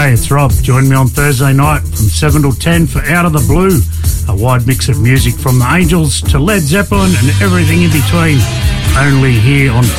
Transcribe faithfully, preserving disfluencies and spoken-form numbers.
G'day, it's Rob. Join me on Thursday night from seven till ten for Out of the Blue, a wide mix of music from the Angels to Led Zeppelin and everything in between, only here on